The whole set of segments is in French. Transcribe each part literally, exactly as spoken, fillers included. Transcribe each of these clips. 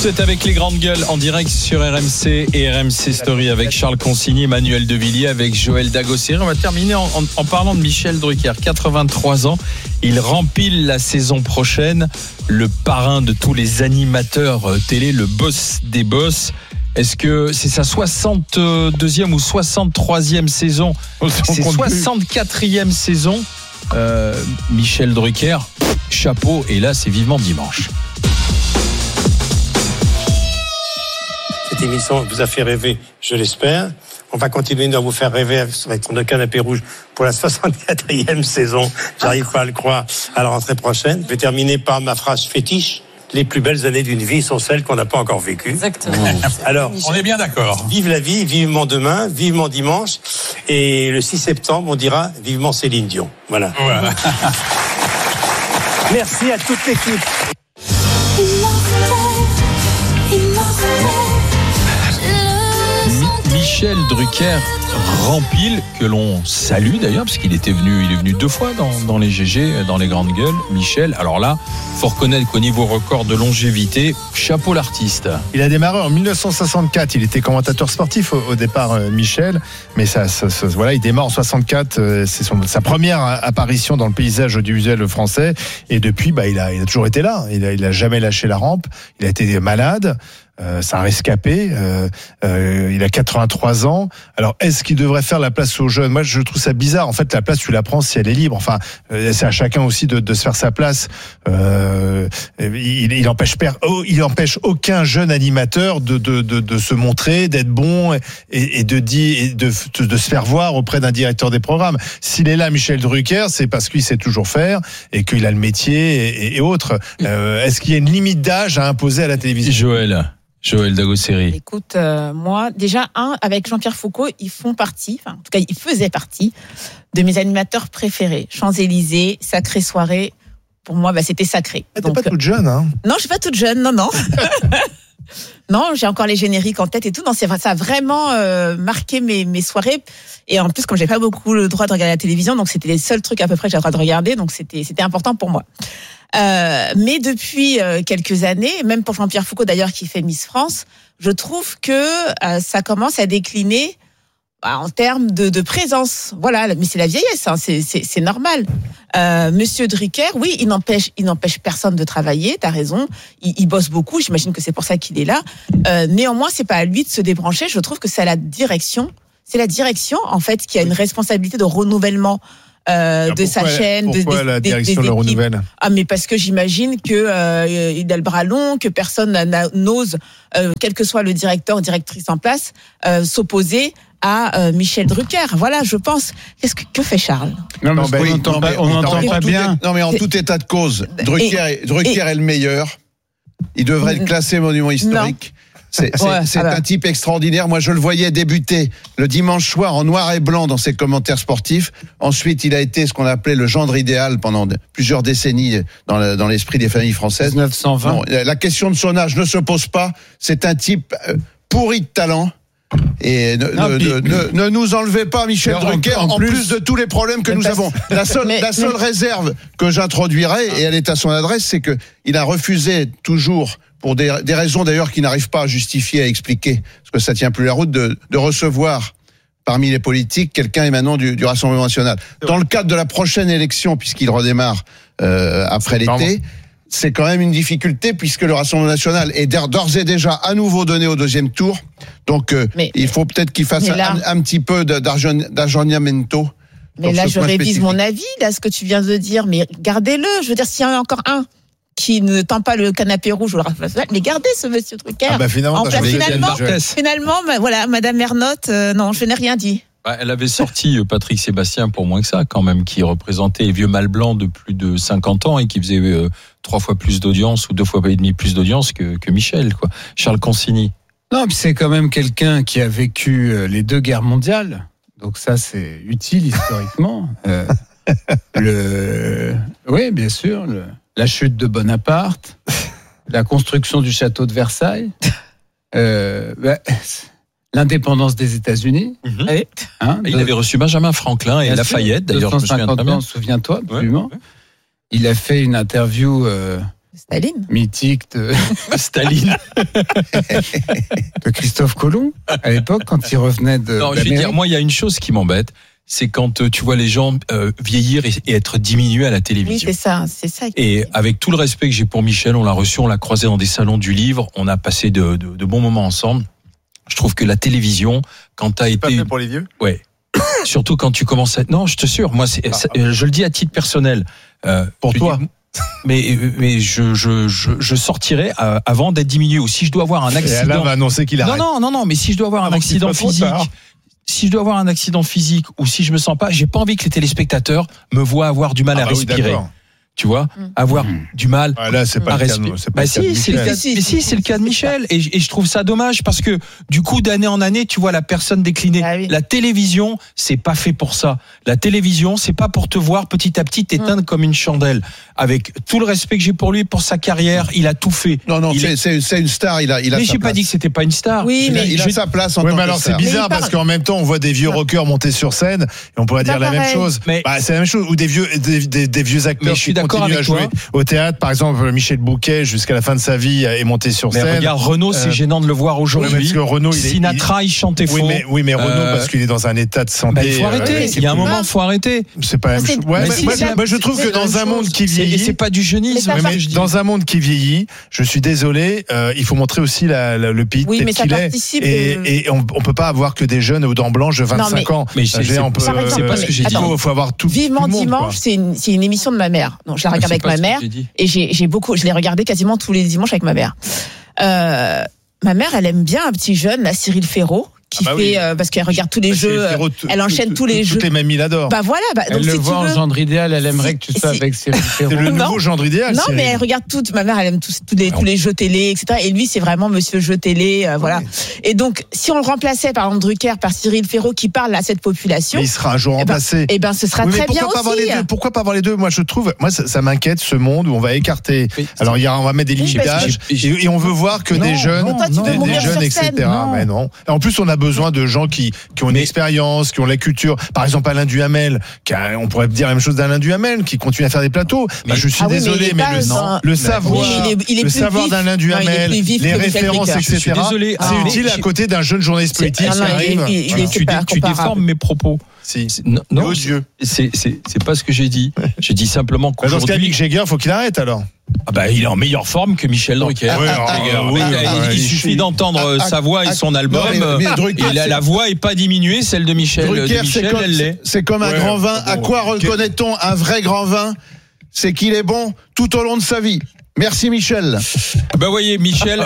Vous êtes avec les grandes gueules en direct sur R M C et R M C Story avec Charles Consigny, Emmanuel Devilliers, avec Joël Dagosséré. On va terminer en, en, en parlant de Michel Drucker, quatre-vingt-trois ans. Il rempile la saison prochaine le parrain de tous les animateurs télé, le boss des boss. Est-ce que c'est sa soixante-deuxième ou soixante-troisième saison? C'est soixante-quatrième saison. Euh, Michel Drucker, chapeau, et là c'est vivement dimanche. Cette émission vous a fait rêver, je l'espère. On va continuer de vous faire rêver avec le canapé rouge pour la soixante-quatrième saison. J'arrive pas à le croire à la rentrée prochaine. Je vais terminer par ma phrase fétiche. Les plus belles années d'une vie sont celles qu'on n'a pas encore vécues. Exactement. Alors, on est bien d'accord. Vive la vie, vivement demain, vivement dimanche. Et le six septembre, on dira vivement Céline Dion. Voilà. voilà. Merci à toute l'équipe. Michel Drucker rempile, que l'on salue d'ailleurs, parce qu'il était venu, il est venu deux fois dans, dans les G G, dans les grandes gueules. Michel, alors là, faut reconnaître qu'au niveau record de longévité, chapeau l'artiste. Il a démarré en dix-neuf cent soixante-quatre, il était commentateur sportif au, au départ, euh, Michel, mais ça, ça, ça, voilà, il démarre en soixante-quatre, euh, c'est son, sa première apparition dans le paysage audiovisuel français, et depuis, bah, il a, il a toujours été là, il a, il a jamais lâché la rampe, il a été malade. Euh, c'est un rescapé, euh, euh, il a quatre-vingt-trois ans. Alors, est-ce qu'il devrait faire la place aux jeunes? Moi, je trouve ça bizarre. En fait, la place, tu la prends si elle est libre. Enfin, euh, c'est à chacun aussi de, de se faire sa place. Euh, il, il empêche, oh, il empêche aucun jeune animateur de, de, de, de se montrer, d'être bon et, et de dire, et de, de se faire voir auprès d'un directeur des programmes. S'il est là, Michel Drucker, c'est parce qu'il sait toujours faire et qu'il a le métier et, et autres. Euh, est-ce qu'il y a une limite d'âge à imposer à la télévision? Joël. Joël Dagosséré. Écoute, euh, moi, déjà, un, avec Jean-Pierre Foucault, ils font partie, enfin, en tout cas, ils faisaient partie de mes animateurs préférés. Champs-Élysées, Sacrée Soirée. Pour moi, bah, c'était sacré. Ah, t'es Donc, pas toute jeune, hein? Non, je suis pas toute jeune, non, non. Non, j'ai encore les génériques en tête et tout. Non, c'est vrai, ça a vraiment euh, marqué mes, mes soirées. Et en plus, comme j'ai pas beaucoup le droit de regarder la télévision, donc c'était les seuls trucs à peu près que j'ai le droit de regarder, donc c'était, c'était important pour moi. Euh, mais depuis euh, quelques années, même pour Jean-Pierre Foucault d'ailleurs qui fait Miss France, je trouve que euh, ça commence à décliner bah, en termes de, de présence. Voilà, mais c'est la vieillesse, hein, c'est, c'est, c'est normal. Euh, Monsieur Drucker, oui, il n'empêche, il n'empêche personne de travailler. T'as raison, il, il bosse beaucoup. J'imagine que c'est pour ça qu'il est là. Euh, néanmoins, c'est pas à lui de se débrancher. Je trouve que c'est à la direction. C'est la direction en fait qui a une responsabilité de renouvellement. Euh, de pourquoi, sa chaîne, pourquoi de, la des, direction des le renouvelle? Ah mais parce que j'imagine que euh, il a le bras long, que personne n'a, n'ose, euh, quel que soit le directeur ou directrice en place, euh, s'opposer à euh, Michel Drucker. Voilà, je pense. Qu'est-ce que, que fait Charles? Non, mais non, ben, on n'entend non, pas, mais, on n'entend pas tout bien. Est, non mais en tout état de cause, Drucker, et, Drucker et, est le meilleur. Il devrait être classé monument historique. Non. C'est, c'est, ouais, c'est un type extraordinaire. Moi, je le voyais débuter le dimanche soir en noir et blanc dans ses commentaires sportifs. Ensuite, il a été ce qu'on appelait le gendre idéal pendant plusieurs décennies dans, le, dans l'esprit des familles françaises. dix-neuf cent vingt. Bon, la question de son âge ne se pose pas. C'est un type pourri de talent. Et ne, non, ne, puis, ne, ne nous enlevez pas Michel Drucker en, en, plus, en plus de tous les problèmes que nous parce... avons. La seule, mais, la seule mais... réserve que j'introduirais, et elle est à son adresse, c'est que il a refusé toujours, pour des, des raisons d'ailleurs qu'il n'arrive pas à justifier, à expliquer, parce que ça tient plus la route, de, de recevoir parmi les politiques quelqu'un émanant du, du Rassemblement national. Dans le cadre de la prochaine élection, puisqu'il redémarre euh, après c'est l'été, c'est quand même une difficulté puisque le Rassemblement national est d'ores et déjà à nouveau donné au deuxième tour. Donc euh, mais, il faut peut-être qu'il fasse là, un, un petit peu d'aggiornamento. Mais là, je révise spécifique. Mon avis, là, ce que tu viens de dire. Mais gardez-le. Je veux dire, s'il y en a encore un qui ne tend pas le canapé rouge ou le rassemblement, mais gardez ce monsieur Drucker. Ah bah finalement, en place, finalement, finalement, bah, voilà, Madame Ernotte, euh, non, je n'ai rien dit. Bah, elle avait sorti Patrick Sébastien pour moins que ça, quand même, qui représentait les vieux mâles blancs de plus de cinquante ans et qui faisait euh, trois fois plus d'audience ou deux fois et demi plus d'audience que, que Michel, quoi. Charles Consigny. Non, puis c'est quand même quelqu'un qui a vécu les deux guerres mondiales. Donc ça, c'est utile historiquement. euh, le, oui, bien sûr. Le, la chute de Bonaparte, la construction du château de Versailles, euh, bah, l'indépendance des États-Unis. Mmh. Hein, de, il avait reçu Benjamin Franklin et Lafayette, d'ailleurs. deux cent cinquante ans, souviens-toi, absolument. Ouais, ouais. Il a fait une interview euh, Staline. mythique de, Staline. de Christophe Colomb, à l'époque, quand il revenait de. Non, je veux dire, moi, il y a une chose qui m'embête, c'est quand euh, tu vois les gens euh, vieillir et, et être diminués à la Oui, télévision. c'est ça, c'est ça. Et avec tout le respect que j'ai pour Michel, on l'a reçu, on l'a croisé dans des salons du livre, on a passé de, de, de bons moments ensemble. Je trouve que la télévision, quand t'as Pas été, fait pour les vieux. ouais, surtout quand tu commences à, non, je te assure, moi, c'est, c'est- je le dis à titre personnel. Euh, Pour je toi. dis- mais mais je je je, je sortirai euh, avant d'être diminué. Ou si je dois avoir un Et Alain accident. va annoncer qu'il Non, arrête. non, non, non, mais si je dois avoir un Avant qu'il accident soit trop physique, tard. si je dois avoir un accident physique ou si je me sens pas, j'ai pas envie que les téléspectateurs me voient avoir du mal Ah à bah oui, respirer. d'accord. tu vois, Mm. avoir du mal. Ah, là, c'est pas à le cas respirer. de, c'est pas Bah le cas de si, c'est le Michel. cas, mais si, c'est le cas de Michel. Et, je- et je trouve ça dommage parce que du coup, d'année en année, tu vois la personne décliner. Ah oui. La télévision, c'est pas fait pour ça. La télévision, c'est pas pour te voir petit à petit t'éteindre comme une chandelle. Avec tout le respect que j'ai pour lui, pour sa carrière, il a tout fait. Non, non, Il c'est, est- c'est, c'est une star, il a, il a Mais sa j'ai pas place. dit que c'était pas une star. Oui, Il a, mais il a je- sa place en Oui, tant mais que alors c'est star. bizarre Mais il parce parle- qu'en même temps on voit des vieux rockers monter sur scène et on pourrait C'est dire pas la même pareil. chose. Mais- Bah, c'est la même chose ou des vieux des, des, des vieux acteurs Mais je suis qui d'accord continuent à avec jouer toi. au théâtre. Par exemple, Michel Bouquet jusqu'à la fin de sa vie est monté sur Mais scène. regarde, Renaud, c'est Euh, gênant de le voir Oui, mais aujourd'hui. parce que Renaud, il est- Sinatra, il chantait Oui, faux. mais, oui, mais Renaud, Euh, parce qu'il est dans un état de santé. Bah, il faut euh, arrêter. c'est Il y a un plus- moment, faut arrêter. C'est pas la même C'est- chose. Ouais, mais mais si, moi, c'est- moi, je trouve c'est que la dans même un monde chose. qui C'est- Et vieillit, c'est pas du jeunisme. Mais ça Ouais, mais part- dans un monde qui vieillit, je suis désolé, euh, il faut montrer aussi la, la- le pays Oui, tel mais ça qu'il est. participe Et, de- et on, on peut pas avoir que des jeunes aux dents blanches de vingt-cinq mais- ans. Mais Ça, c'est- je veux dire, c'est- on peut- par exemple, c'est pas ce que j'ai il dit. faut, faut avoir tout. Vivement tout le monde, dimanche, quoi. c'est une, c'est une émission de ma mère. Donc je la regarde C'est avec pas ma ce que mère j'ai dit. et j'ai, j'ai beaucoup, je l'ai regardé quasiment tous les dimanches avec ma mère. Euh, ma mère, elle aime bien un petit jeune, la Cyril Ferraud, qui Ah bah fait oui. euh, parce qu'elle regarde tous les Parce que jeux. Ferraud, euh, tout- elle enchaîne tout- tous les tout- jeux. Toutes les mamies l'adorent. Bah voilà. Bah, donc Elle si le tu voit en veux- gendre idéal, elle aimerait que tu sois si- avec Cyril Ferraud. C'est le Non. nouveau gendre idéal. Non, Cyril. mais elle regarde toutes. Ma mère, elle aime tous, tous les, tous les jeux télé, et cetera. Et lui, c'est vraiment Monsieur Jeux télé, euh, voilà. Et donc, si on le remplaçait par exemple Drucker, par Cyril Ferraud, qui parle à cette population, Mais il sera un jour eh ben, remplacé. eh ben, ce sera Oui, mais très pourquoi bien pas avoir aussi. les deux Pourquoi pas avoir les deux Moi, je trouve, moi, ça, ça m'inquiète ce monde où on va écarter. Mais- Alors, il y a, on va mettre des Oui, limites parce d'âge que- et, et on veut voir que Non, des jeunes, non, toi, tu veux des, des mourir jeunes, sur et scène. cetera. Non. Mais non. Et en plus, on a besoin de gens qui, qui ont une Mais- expérience, qui ont la culture. Par exemple, Alain Duhamel, qui a- on pourrait dire la même chose d'Alain Duhamel, qui continue à faire des plateaux. Bah, je suis Ah oui, mais désolé, il est mais, pas le, dans- le Oui, savoir, mais il est- il est le plus savoir vif. d'Alain Non, il est Duhamel, plus vif les que Michel références, Drucker. et cetera. Je suis désolé. C'est Ah, mais utile à je- côté d'un jeune journaliste politique Ah qui non, il est- arrive. il- il Tu, est- tu, c'est pas tu comparable. déformes mes propos. Si. C'est- Non, Mais non, aux yeux. c'est c'est c'est pas ce que j'ai dit. J'ai dit simplement Bah, Dans ce cas, qu'aujourd'hui, Mick Jagger, faut qu'il arrête alors. ah bah, il est en meilleure forme que Michel Drucker. Ouais, alors, Jagger. euh, oui, Il- ouais, il, ouais, il il suffit chie. d'entendre euh, Ah, sa voix et ah, son album. non, mais- mais euh, Drucker, et la, c'est- la voix est pas diminuée, celle de Michel. de Drucker, c'est Michel, comme, elle l'est. c'est comme un Ouais, grand vin. bon, À quoi bon. reconnaît-on un vrai grand vin? C'est qu'il est bon tout au long de sa vie. Merci Michel. Bah voyez, Michel,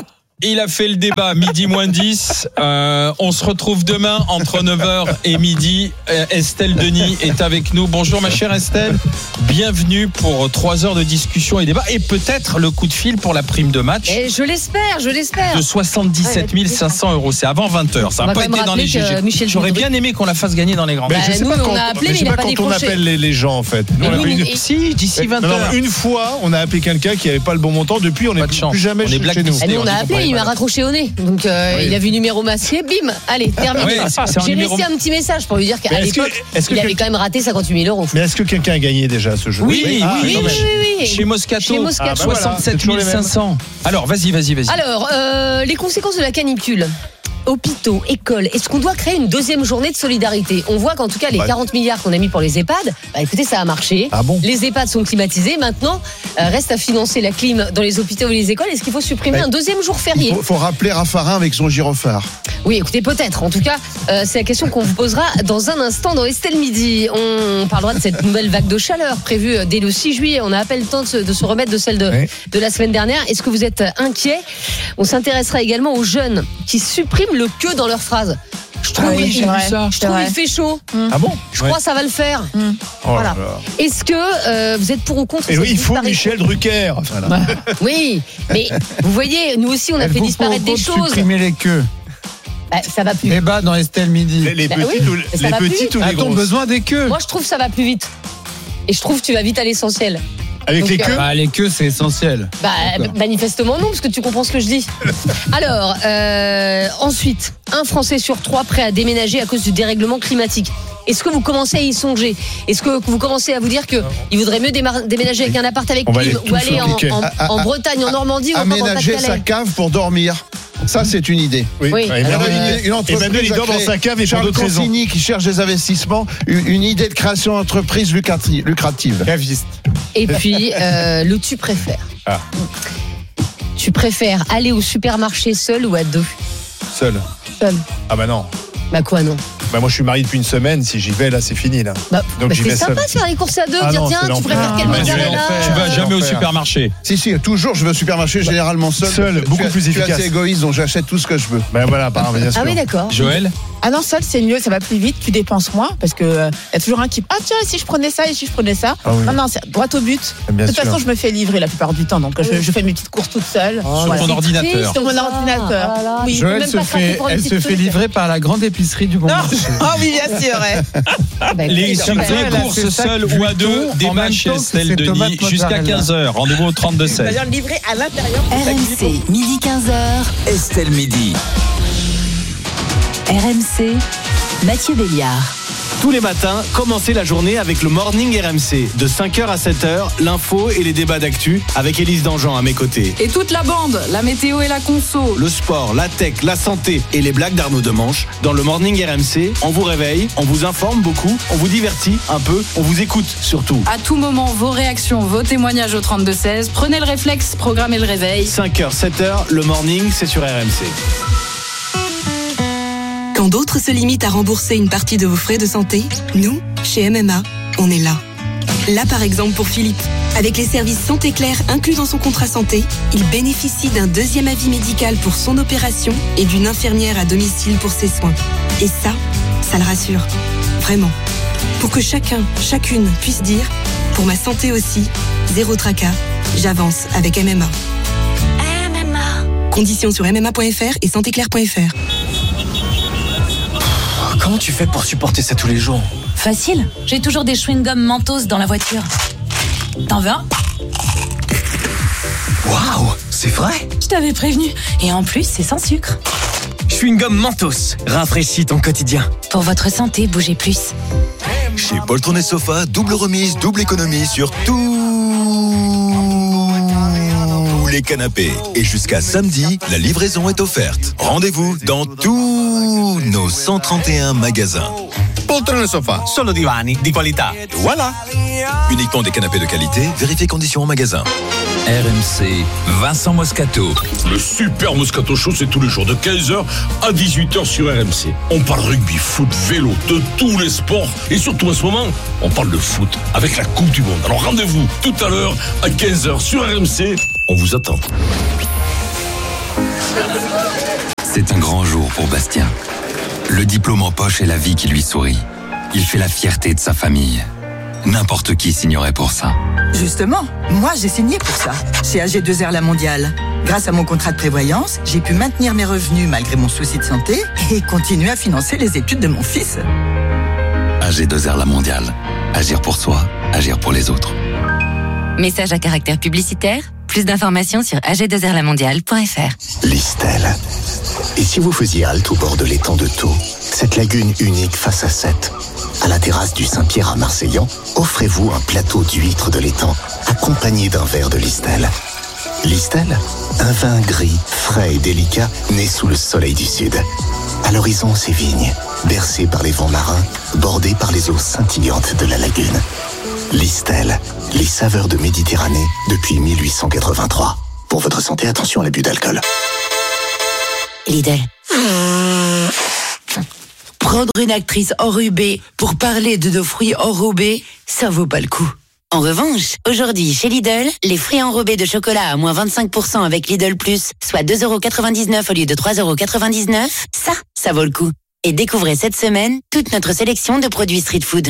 il a fait le débat midi moins dix. Euh, on se retrouve demain entre neuf heures et midi. Euh, Estelle Denis est avec nous. Bonjour ma chère Estelle. Bienvenue pour trois heures de discussion et débat. Et peut-être le coup de fil pour la prime de match Et je l'espère, je l'espère. de soixante-dix-sept mille cinq cents euros. C'est avant vingt heures. Ça On n'a va pas quand même été dans les rappeler que G G. Michel J'aurais Drucker- bien aimé qu'on la fasse gagner dans les grands Mais matchs. je sais nous, pas on quand, a appelé, mais mais je sais il a pas pas quand on décroché. appelle les, les gens en fait. Nous, on Et a nous, pas eu- et- Si, d'ici vingt Non, non, heures. une fois, on a appelé quelqu'un qui n'avait pas le bon montant. Depuis, on Pas n'est de chance. plus jamais On est chez, chez nous. blacklisté. Et nous, on on a dit appelé, qu'on il m'a parle. raccroché au nez. Donc, euh, Oui. il a vu numéro masqué, bim, allez, terminé. Oui, c'est un J'ai numéro- laissé un petit message pour lui dire Mais qu'à est-ce que- l'époque, est-ce que il avait quel- quand même raté cinquante-huit mille euros. Mais est-ce que quelqu'un a gagné déjà ce jeu Oui, oui, Ah, oui, Oui, non, oui, mais- oui, oui. Chez Moscato. Chez Moscato. Ah, bah voilà. soixante-sept toujours mille les cinq cents. Alors, vas-y, vas-y, vas-y. Alors, euh, les conséquences de la canicule. Hôpitaux, écoles, est-ce qu'on doit créer une deuxième journée de solidarité? On voit qu'en tout cas, les Bah, quarante milliards qu'on a mis pour les EHPAD, bah écoutez, ça a marché. Ah bon Les EHPAD sont climatisés. Maintenant, euh, reste à financer la clim dans les hôpitaux et les écoles. Est-ce qu'il faut supprimer Bah, un deuxième jour férié? Il faut, faut rappeler Raffarin avec son gyrophare. Oui, écoutez, peut-être. En tout cas, euh, c'est la question qu'on vous posera dans un instant dans Estelle Midi. On parlera de cette nouvelle vague de chaleur prévue dès le six juillet. On a à peine le temps de se, de se remettre de celle de, Oui. de la semaine dernière. Est-ce que vous êtes inquiet? On s'intéressera également aux jeunes qui suppriment le que dans leurs phrases. Je trouve, Ah oui, il, c'est vrai. je C'est trouve vrai. il fait chaud. Ah bon Je crois que ça va le faire. Oh Voilà. là là. Est-ce que euh, vous êtes pour ou contre Et cette oui, il faut disparition? Michel Drucker. Voilà. Oui, mais vous voyez, nous aussi, on a fait Êtes-vous disparaître pour ou des contre choses. supprimer les queues. Bah, ça va plus. Débat dans Estelle Midi. Les, les Bah petites oui, ou, ça les va plus petites ou les A-t-on grosses besoin des queues? Moi, je trouve que ça va plus vite. Et je trouve que tu vas vite à l'essentiel. Avec Donc, les euh, queues Bah, les queues, c'est essentiel. Bah, D'accord. manifestement non, parce que tu comprends ce que je dis. Alors, euh, ensuite, un Français sur trois prêt à déménager à cause du dérèglement climatique. Est-ce que vous commencez à y songer? Est-ce que vous commencez à vous dire qu'il vaudrait mieux déménager avec un appart avec clim ou aller en, en, en Bretagne, en Normandie ou encore en Aménager sa cave pour dormir. Ça, c'est une idée. Oui. Oui. Emmanuel, une entreprise il dort dans sa cave et pour d'autres raisons. Consigny qui cherche des investissements, une, une idée de création d'entreprise lucrative. Caviste. Et puis, euh, le tu préfères. Ah. Tu préfères aller au supermarché seul ou à deux? Seul. Seul. Ah bah non. Bah quoi non? Bah moi je suis marié depuis une semaine, si j'y vais là c'est fini là. Bah, Donc bah j'y c'est vais sympa seul. de faire les courses à deux, Ah dire non, tiens c'est tu l'enfer. préfères quel Ah, mozzarella? Tu vas jamais au L'enfer. supermarché. Si, si, toujours je vais au supermarché, généralement seul. Seul, beaucoup je suis, plus je suis efficace. assez égoïste, donc j'achète tout ce que je veux. Ben voilà, par bien sûr. Ah oui d'accord. Joël? Ah non, seul c'est mieux, ça va plus vite, tu dépenses moins parce que euh, y a toujours un qui ah tiens et si je prenais ça et si je prenais ça. Ah oui. Non non, c'est droit au but. Bien De toute sûr. façon, je me fais livrer la plupart du temps, donc je, je fais mes petites courses toute seule. Sur Voilà. ton ordinateur. Sur mon ordinateur. Ah là là. Oui. Joël même se pas craquer fait, pour les elle petits se fait trucs. livrer par la grande épicerie du bon Non, marché. oh oui bien sûr. Ouais. Bah, Les écoute, sur bah, les elle a courses fait ça seules cuit ou à deux, en même débat chez temps que Estelle ses Denis tomates jusqu'à mozzarella. quinze heures. Rendez-vous au trente-deux seize. D'ailleurs livré à l'intérieur. R M C, midi quinze heures. Estelle Midi. R M C, Mathieu Béliard. Tous les matins, commencez la journée avec le Morning R M C. De cinq heures à sept heures, l'info et les débats d'actu avec Élise Dangean à mes côtés. Et toute la bande, la météo et la conso. Le sport, la tech, la santé et les blagues d'Arnaud Demanche. Dans le Morning R M C, on vous réveille, on vous informe beaucoup, on vous divertit un peu, on vous écoute surtout. À tout moment, vos réactions, vos témoignages au trente-deux seize. Prenez le réflexe, programmez le réveil. cinq heures, sept heures, le Morning, c'est sur R M C. Quand d'autres se limitent à rembourser une partie de vos frais de santé, nous, chez M M A, on est là. Là, par exemple, pour Philippe. Avec les services Santé Claire inclus dans son contrat santé, il bénéficie d'un deuxième avis médical pour son opération et d'une infirmière à domicile pour ses soins. Et ça, ça le rassure. Vraiment. Pour que chacun, chacune puisse dire, pour ma santé aussi, zéro tracas, j'avance avec M M A. M M A. Conditions sur m m a point f r et santé claire point f r. Comment tu fais pour supporter ça tous les jours? Facile, j'ai toujours des chewing-gums Mentos dans la voiture. T'en veux un? Waouh, c'est vrai? Je t'avais prévenu. Et en plus, c'est sans sucre. Chewing-gum Mentos, rafraîchis ton quotidien. Pour votre santé, bougez plus. Chez Poltron et Sofa, double remise, double économie sur tous les canapés. Et jusqu'à samedi, la livraison est offerte. Rendez-vous dans tous nos cent trente et un magasins. Poltron et Sofa, solo divani di qualità. Voilà. Uniquement des canapés de qualité, vérifiez conditions en magasin. R M C, Vincent Moscato. Le super Moscato Show, c'est tous les jours de quinze heures à dix-huit heures sur R M C. On parle rugby, foot, vélo, de tous les sports. Et surtout, en ce moment, on parle de foot avec la Coupe du Monde. Alors rendez-vous tout à l'heure à quinze heures sur R M C. On vous attend. C'est un grand jour pour Bastien. Le diplôme en poche et la vie qui lui sourit. Il fait la fierté de sa famille. N'importe qui signerait pour ça. Justement, moi j'ai signé pour ça, chez A G deux R La Mondiale. Grâce à mon contrat de prévoyance, j'ai pu maintenir mes revenus malgré mon souci de santé et continuer à financer les études de mon fils. A G deux R La Mondiale. Agir pour soi, agir pour les autres. Message à caractère publicitaire. Plus d'informations sur a g deux r la mondiale point f r. Listel. Et si vous faisiez halte au bord de l'étang de Thau, cette lagune unique face à Sète, à la terrasse du Saint-Pierre à Marseillan, offrez-vous un plateau d'huîtres de l'étang accompagné d'un verre de Listel. Listel, un vin gris, frais et délicat, né sous le soleil du sud. À l'horizon, ses vignes, bercées par les vents marins, bordées par les eaux scintillantes de la lagune. Listel, les saveurs de Méditerranée depuis mille huit cent quatre-vingt-trois. Pour votre santé, attention à l'abus d'alcool. Lidl. Prendre une actrice enrubée pour parler de nos fruits enrobés, ça vaut pas le coup. En revanche, aujourd'hui chez Lidl, les fruits enrobés de chocolat à moins vingt-cinq pour cent avec Lidl Plus, soit deux euros quatre-vingt-dix-neuf au lieu de trois euros quatre-vingt-dix-neuf, ça, ça vaut le coup. Et découvrez cette semaine toute notre sélection de produits street food.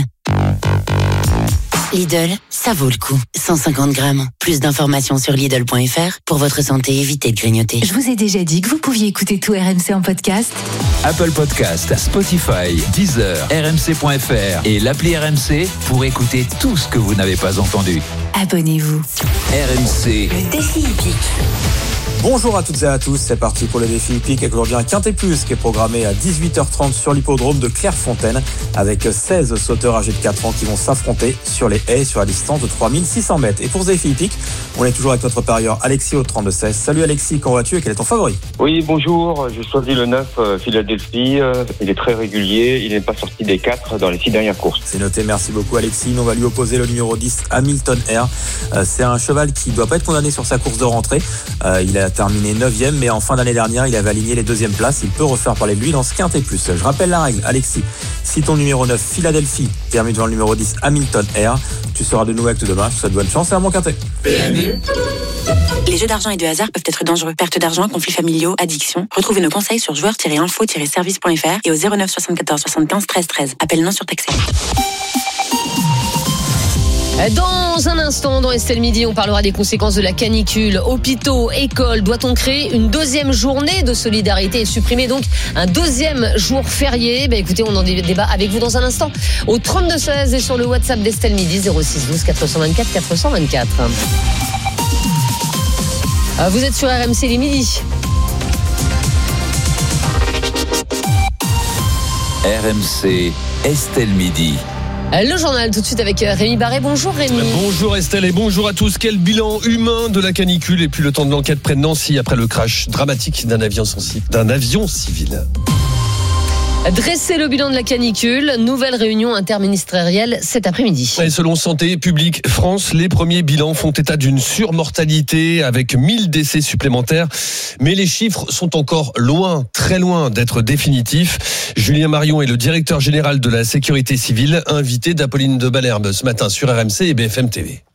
Lidl, ça vaut le coup. cent cinquante grammes. Plus d'informations sur Lidl point f r. Pour votre santé, évitez de grignoter. Je vous ai déjà dit que vous pouviez écouter tout R M C en podcast. Apple Podcast, Spotify, Deezer, R M C point F R et l'appli R M C pour écouter tout ce que vous n'avez pas entendu. Abonnez-vous. R M C. Le défi hippique. Bonjour à toutes et à tous, c'est parti pour le défi hippique avec aujourd'hui un Quintet Plus qui est programmé à dix-huit heures trente sur l'hippodrome de Clairefontaine avec seize sauteurs âgés de quatre ans qui vont s'affronter sur les haies sur la distance de trois mille six cents mètres. Et pour ce défi hippique, on est toujours avec notre parieur Alexis au trente-deux seize. Salut Alexis, comment vas-tu et quel est ton favori? Oui, bonjour, j'ai choisi le neuf euh, Philadelphie, euh, il est très régulier, il n'est pas sorti des quatre dans les six dernières courses. C'est noté, merci beaucoup Alexis. Nous, on va lui opposer le numéro dix, Hamilton Air. Euh, c'est un cheval qui ne doit pas être condamné sur sa course de rentrée. Euh, il a terminé neuvième, mais en fin d'année dernière, il avait aligné les deuxièmes places. Il peut refaire parler de lui dans ce Quintet Plus. Je rappelle la règle, Alexis. Si ton numéro neuf, Philadelphie, termine devant le numéro dix, Hamilton Air, tu seras de nouveau avec demain. Je te souhaite bonne chance et à mon Quintet. Les jeux d'argent et de hasard peuvent être dangereux. Perte d'argent, conflits familiaux, addiction. Retrouvez nos conseils sur joueurs tiret info tiret service point f r et au zéro neuf soixante-quatorze soixante-quinze treize treize. Appel non surtaxé. Dans un instant, dans Estelle Midi, on parlera des conséquences de la canicule. Hôpitaux, écoles, doit-on créer une deuxième journée de solidarité et supprimer donc un deuxième jour férié? Ben écoutez, on en débat avec vous dans un instant au trente-deux seize et sur le WhatsApp d'Estelle Midi zéro six douze quatre cent vingt-quatre quatre cent vingt-quatre. Vous êtes sur R M C les midis. R M C Estelle Midi. Le journal tout de suite avec Rémi Barré. Bonjour Rémi. Bonjour Estelle et bonjour à tous. Quel bilan humain de la canicule et puis le temps de l'enquête près de Nancy après le crash dramatique d'un avion, d'un avion civil. Dresser le bilan de la canicule, nouvelle réunion interministérielle cet après-midi. Et selon Santé publique France, les premiers bilans font état d'une surmortalité avec mille décès supplémentaires. Mais les chiffres sont encore loin, très loin d'être définitifs. Julien Marion est le directeur général de la sécurité civile, invité d'Apolline de Malherbe ce matin sur R M C et B F M T V.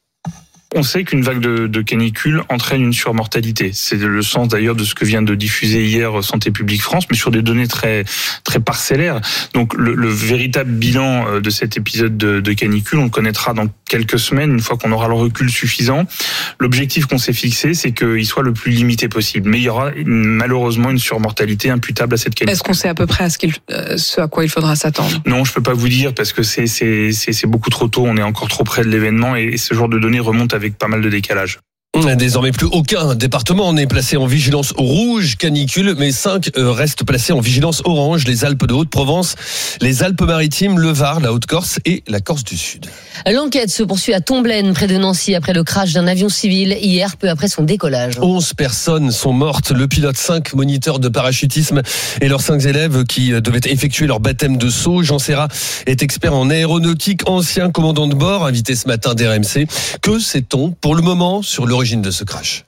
On sait qu'une vague de, de canicule entraîne une surmortalité. C'est le sens d'ailleurs de ce que vient de diffuser hier Santé publique France, mais sur des données très très parcellaires. Donc le, le véritable bilan de cet épisode de, de canicule, on le connaîtra dans quelques semaines, une fois qu'on aura le recul suffisant. L'objectif qu'on s'est fixé, c'est qu'il soit le plus limité possible. Mais il y aura une, malheureusement une surmortalité imputable à cette canicule. Est-ce qu'on sait à peu près à ce, qu'il, euh, ce à quoi il faudra s'attendre? Non, je peux pas vous dire parce que c'est, c'est, c'est, c'est beaucoup trop tôt. On est encore trop près de l'événement et ce genre de données remonte avec avec pas mal de décalage. Désormais, plus aucun département n'est placé en vigilance rouge canicule, mais cinq restent placés en vigilance orange. Les Alpes de Haute-Provence, les Alpes-Maritimes, le Var, la Haute-Corse et la Corse du Sud. L'enquête se poursuit à Tomblaine, près de Nancy, après le crash d'un avion civil hier, peu après son décollage. Onze personnes sont mortes. Le pilote, cinq moniteurs de parachutisme et leurs cinq élèves qui devaient effectuer leur baptême de saut. Jean Serrat est expert en aéronautique, ancien commandant de bord, invité ce matin d'R M C. Que sait-on pour le moment sur l'origine de ce crash?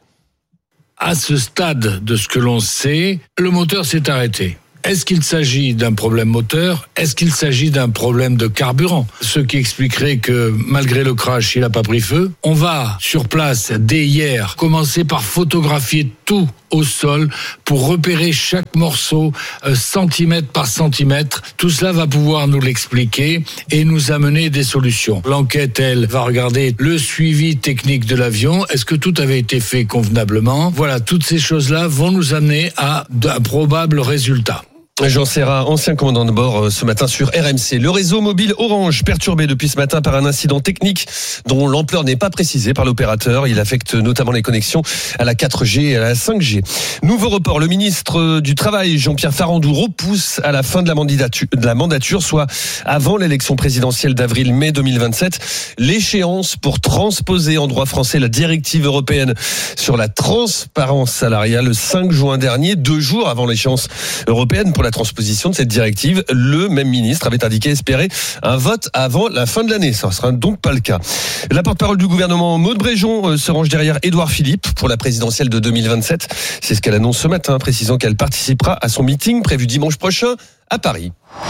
À ce stade de ce que l'on sait, le moteur s'est arrêté. Est-ce qu'il s'agit d'un problème moteur? Est-ce qu'il s'agit d'un problème de carburant? Ce qui expliquerait que malgré le crash, il n'a pas pris feu. On va sur place dès hier commencer par photographier tout au sol pour repérer chaque morceau euh, centimètre par centimètre. Tout cela va pouvoir nous l'expliquer et nous amener des solutions. L'enquête, elle, va regarder le suivi technique de l'avion. Est-ce que tout avait été fait convenablement? Voilà, toutes ces choses-là vont nous amener à un probable résultat. Jean Serrat, ancien commandant de bord, ce matin sur R M C. Le réseau mobile Orange, perturbé depuis ce matin par un incident technique dont l'ampleur n'est pas précisée par l'opérateur. Il affecte notamment les connexions à la quatre G et à la cinq G. Nouveau report, le ministre du Travail, Jean-Pierre Farandou, repousse à la fin de la mandature, de la mandature, soit avant l'élection présidentielle d'avril-mai deux mille vingt-sept, l'échéance pour transposer en droit français la directive européenne sur la transparence salariale le cinq juin dernier, deux jours avant l'échéance européenne pour la transposition de cette directive. Le même ministre avait indiqué espérer un vote avant la fin de l'année. Ça ne sera donc pas le cas. La porte-parole du gouvernement, Maud Bréjon, se range derrière Édouard Philippe pour la présidentielle de deux mille vingt-sept. C'est ce qu'elle annonce ce matin, précisant qu'elle participera à son meeting prévu dimanche prochain à Paris.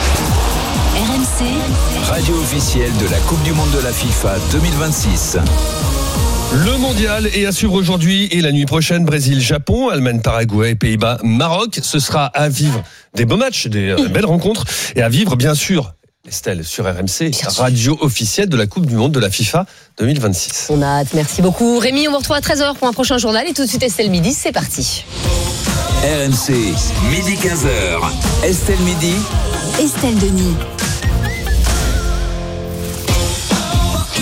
R M C, radio officielle de la Coupe du Monde de la FIFA deux mille vingt-six. Le mondial est à suivre aujourd'hui et la nuit prochaine, Brésil-Japon, Allemagne-Paraguay, Pays-Bas, Maroc. Ce sera à vivre des beaux matchs, des euh, belles rencontres et à vivre bien sûr, Estelle, sur R M C, radio officielle de la Coupe du Monde de la FIFA deux mille vingt-six. On a hâte, merci beaucoup. Rémi, on vous retrouve à treize heures pour un prochain journal et tout de suite Estelle Midi, c'est parti. R M C, midi quinze heures. Estelle Midi. Estelle Denis.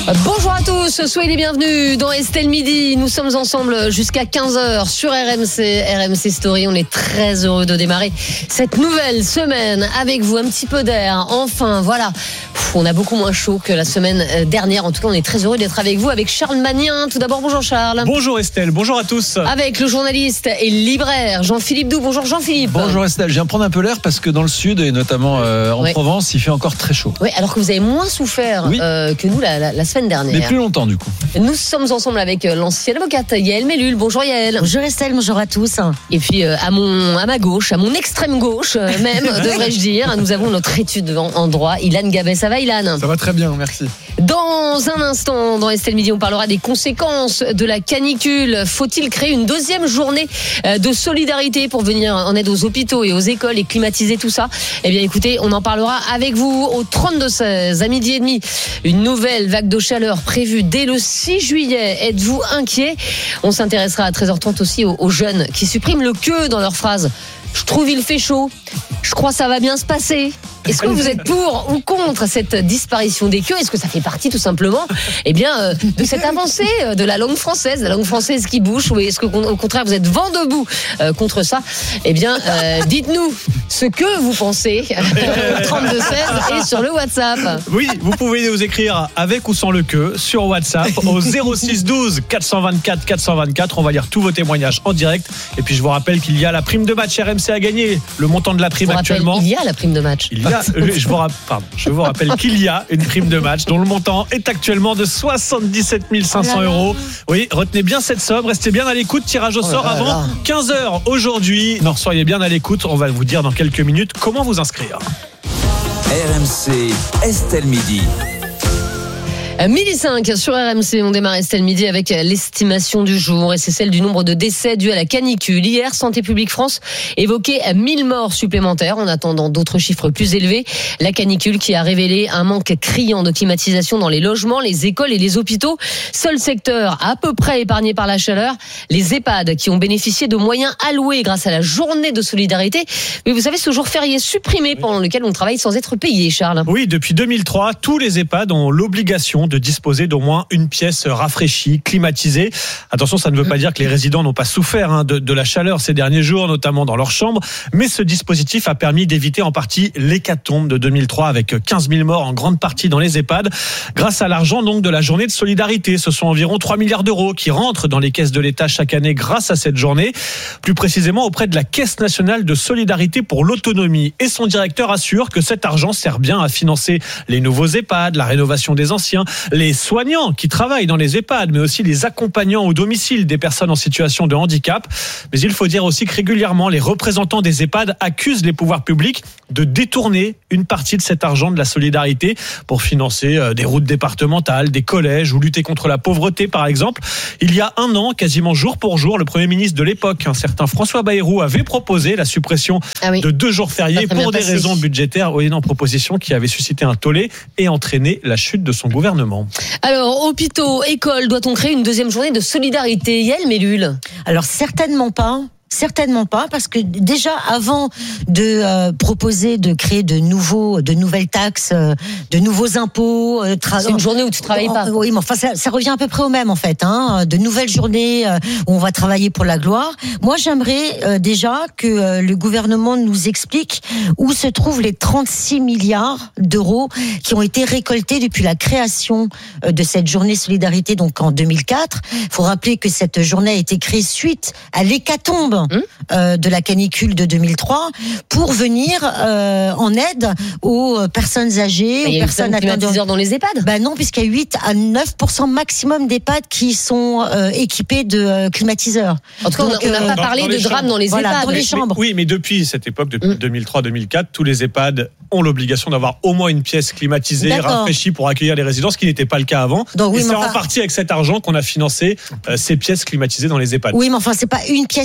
Bonjour à tous, soyez les bienvenus dans Estelle Midi. Nous sommes ensemble jusqu'à quinze heures sur R M C, R M C Story. On est très heureux de démarrer cette nouvelle semaine avec vous. Un petit peu d'air, enfin, voilà. Pff, on a beaucoup moins chaud que la semaine dernière. En tout cas, on est très heureux d'être avec vous, avec Charles Magnin. Tout d'abord, bonjour Charles. Bonjour Estelle, bonjour à tous. Avec le journaliste et libraire Jean-Philippe Doux. Bonjour Jean-Philippe. Bonjour Estelle, je viens prendre un peu l'air parce que dans le sud et notamment euh, en ouais. Provence, il fait encore très chaud. Oui, alors que vous avez moins souffert oui. euh, que nous la, la, la semaine dernière. Mais plus longtemps du coup. Nous sommes ensemble avec l'ancienne avocate Yael Mellul. Bonjour Yael. Bonjour Estelle, bonjour à tous. Et puis euh, à mon à ma gauche, à mon extrême gauche euh, même, devrais-je dire, nous avons notre étude en, en droit, Ilan Gabet. Ça va Ilan ? Ça va très bien, merci. Dans un instant, dans Estelle Midi, on parlera des conséquences de la canicule. Faut-il créer une deuxième journée de solidarité pour venir en aide aux hôpitaux et aux écoles et climatiser tout ça ? Eh bien écoutez, on en parlera avec vous au trente-deux seize à midi et demi. Une nouvelle vague de chaleur prévue dès le six juillet. Êtes-vous inquiet ? On s'intéressera à treize heures trente aussi aux, aux jeunes qui suppriment le que dans leur phrase. Je trouve il fait chaud. Je crois ça va bien se passer. Est-ce que vous êtes pour ou contre cette disparition des queues ? Est-ce que ça fait partie tout simplement eh bien, euh, de cette avancée euh, de la langue française, la langue française qui bouge ? Ou est-ce qu'au contraire vous êtes vent debout euh, contre ça ? Eh bien, euh, dites-nous ce que vous pensez au trente-deux seize et sur le WhatsApp. Oui, vous pouvez nous écrire avec ou sans le que sur WhatsApp au zéro six douze quatre cent vingt-quatre quatre cent vingt-quatre. On va lire tous vos témoignages en direct. Et puis je vous rappelle qu'il y a la prime de match R M C à gagner. Le montant de la prime je vous actuellement. Rappelle, il y a la prime de match. Il y a, je, vous rappelle, pardon, je vous rappelle qu'il y a une prime de match dont le montant est actuellement de soixante-dix-sept mille cinq cents euros. Oui, retenez bien cette somme, restez bien à l'écoute. Tirage au sort oh là avant là. quinze heures aujourd'hui. Non, soyez bien à l'écoute. On va vous dire dans quelques minutes comment vous inscrire. R M C, Estelle Midi. Midi cinq sur R M C, on démarre Estelle Midi avec l'estimation du jour et c'est celle du nombre de décès dus à la canicule. Hier, Santé publique France évoquait mille morts supplémentaires en attendant d'autres chiffres plus élevés. La canicule qui a révélé un manque criant de climatisation dans les logements, les écoles et les hôpitaux. Seul secteur à peu près épargné par la chaleur, les EHPAD qui ont bénéficié de moyens alloués grâce à la journée de solidarité. Mais vous savez, ce jour férié supprimé pendant lequel on travaille sans être payé, Charles. Oui, depuis deux mille trois, tous les EHPAD ont l'obligation de disposer d'au moins une pièce rafraîchie, climatisée. Attention, ça ne veut pas dire que les résidents n'ont pas souffert hein, de, de la chaleur ces derniers jours, notamment dans leur chambre, mais ce dispositif a permis d'éviter en partie l'hécatombe de deux mille trois avec quinze mille morts en grande partie dans les EHPAD. Grâce à l'argent donc de la journée de solidarité, ce sont environ trois milliards d'euros qui rentrent dans les caisses de l'État chaque année grâce à cette journée, plus précisément auprès de la Caisse nationale de solidarité pour l'autonomie. Et son directeur assure que cet argent sert bien à financer les nouveaux EHPAD, la rénovation des anciens, les soignants qui travaillent dans les EHPAD, mais aussi les accompagnants au domicile des personnes en situation de handicap. Mais il faut dire aussi que régulièrement, les représentants des EHPAD accusent les pouvoirs publics de détourner une partie de cet argent de la solidarité pour financer des routes départementales, des collèges ou lutter contre la pauvreté, par exemple. Il y a un an, quasiment jour pour jour, le Premier ministre de l'époque, un certain François Bayrou, avait proposé la suppression ah oui. de deux jours fériés pour des passé. raisons budgétaires. Oui, une proposition qui avait suscité un tollé et entraîné la chute de son gouvernement. Alors, hôpitaux, écoles, doit-on créer une deuxième journée de solidarité ? Yael Mellul ? Alors, certainement pas. Certainement pas, parce que déjà avant de euh, proposer de créer de nouveaux, de nouvelles taxes, euh, de nouveaux impôts, euh, tra- c'est une journée où tu travailles pas. Oui, mais enfin ça, ça revient à peu près au même en fait. Hein, de nouvelles journées euh, où on va travailler pour la gloire. Moi, j'aimerais euh, déjà que euh, le gouvernement nous explique où se trouvent les trente-six milliards d'euros qui ont été récoltés depuis la création euh, de cette journée solidarité, donc en deux mille quatre. Il faut rappeler que cette journée a été créée suite à l'hécatombe Euh, de la canicule de deux mille trois pour venir euh, en aide aux personnes âgées, aux personnes atteintes de... dans les EHPAD. Ben non, puisqu'il y a huit à neuf pour cent maximum d'EHPAD qui sont euh, équipés de euh, climatiseurs. En tout cas, Donc, on n'a pas dans, parlé dans de drame dans les voilà, EHPAD. Dans les mais, chambres. Mais, oui, mais depuis cette époque, depuis mmh. deux mille trois deux mille quatre, tous les EHPAD ont l'obligation d'avoir au moins une pièce climatisée, D'accord. rafraîchie pour accueillir les résidents, ce qui n'était pas le cas avant. Donc, oui, et c'est enfin... en partie avec cet argent qu'on a financé euh, ces pièces climatisées dans les EHPAD. Oui, mais enfin, c'est pas une pièce climatisée